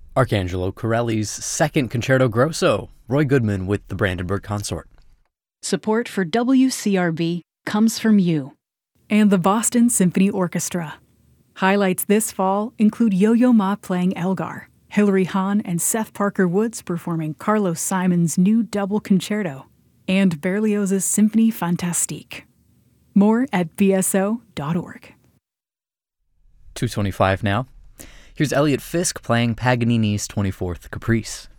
Arcangelo Corelli's Second Concerto Grosso, Roy Goodman with the Brandenburg Consort. Support for WCRB comes from you. And the Boston Symphony Orchestra. Highlights this fall include Yo-Yo Ma playing Elgar, Hilary Hahn and Seth Parker Woods performing Carlos Simon's new double concerto, and Berlioz's Symphonie Fantastique. More at bso.org. 2:25 now. Here's Elliot Fisk playing Paganini's 24th Caprice.